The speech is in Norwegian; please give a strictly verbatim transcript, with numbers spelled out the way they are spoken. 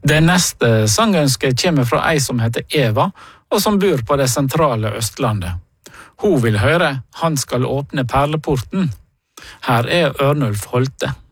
Det neste sangønsket kommer fra ei som heter Eva, og som bor på det sentrale Østlandet. Hun vil høre «Han skal åpne perleporten». Her er Ørnulf Holte.